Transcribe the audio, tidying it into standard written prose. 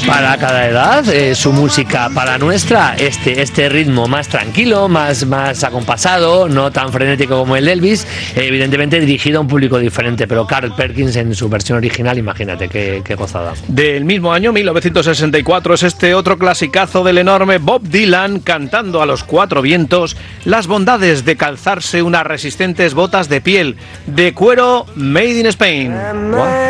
para cada edad, su música para nuestra, este ritmo más tranquilo, más acompasado, no tan frenético como el de Elvis, evidentemente dirigido a un público diferente, pero Carl Perkins en su versión original, imagínate qué gozada. Del mismo año, 1964, es este otro clasicazo del enorme Bob Dylan cantando a los cuatro vientos las bondades de calzarse unas resistentes botas de piel de cuero made in Spain. Wow.